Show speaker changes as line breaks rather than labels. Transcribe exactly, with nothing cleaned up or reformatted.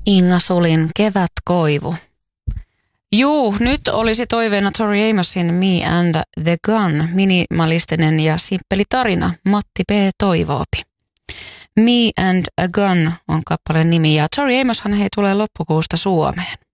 Inga Sulin Kevätkoivu. Juu, nyt olisi toiveena Tori Amosin Me and the Gun, minimalistinen ja simppeli tarina. Matti P. toivoopi. Me and a Gun on kappaleen nimi ja Tori Amoshan hei tulee loppukuusta Suomeen.